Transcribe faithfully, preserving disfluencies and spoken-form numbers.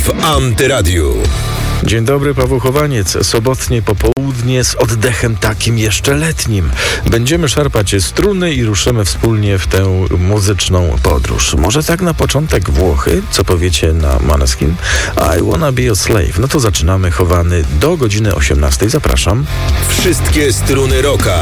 w Antyradiu. Dzień dobry, Paweł Chowaniec. Sobotnie popołudnie z oddechem takim jeszcze letnim. Będziemy szarpać struny i ruszymy wspólnie w tę muzyczną podróż. Może tak na początek Włochy? Co powiecie na Måneskin? I wanna be a slave. No to zaczynamy, Chowany, do godziny osiemnastej. Zapraszam. Wszystkie struny rocka.